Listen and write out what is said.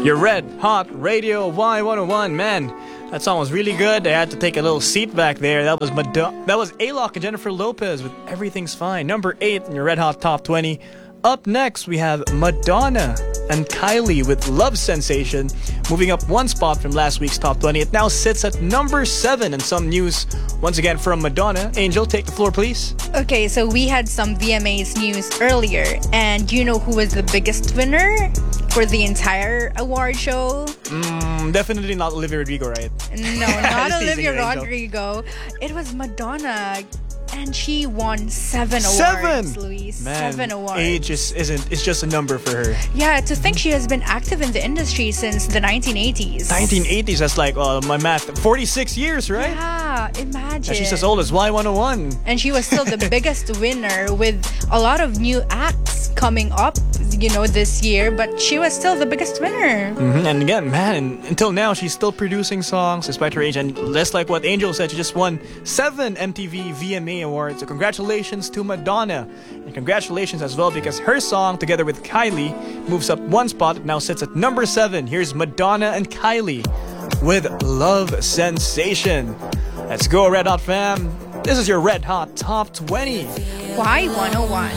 Your Red Hot Radio Y101. Man, that song was really good. I had to take a little seat back there. That was Alok and Jennifer Lopez with Everything's Fine. Number 8 in your Red Hot Top 20. Up next, we have Madonna and Kylie with Love Sensation, moving up one spot from last week's Top 20. It now sits at number 7. And some news, once again, from Madonna. Angel, take the floor, please. Okay, so we had some VMAs news earlier, and do you know who was the biggest winner for the entire award show? Definitely not Olivia Rodrigo, right? No, not Just teasing Olivia you, Angel. Rodrigo. It was Madonna. And she won 7 7! awards, Luis. Man, 7 awards. age it's just a number for her. Yeah, to think she has been active in the industry since the 1980s. 1980s, that's like, my math, 46 years, right? Yeah, imagine. And she's as old as Y101. And she was still the biggest winner with a lot of new acts coming up, this year. But she was still the biggest winner. And again, man, until now, she's still producing songs despite her age. And just like what Angel said, she just won 7 MTV VMA Awards. So congratulations to Madonna. And congratulations as well because her song, together with Kylie, moves up one spot. It now sits at number 7. Here's Madonna and Kylie with Love Sensation. Let's go, Red Hot fam. This is your Red Hot Top 20. Y101.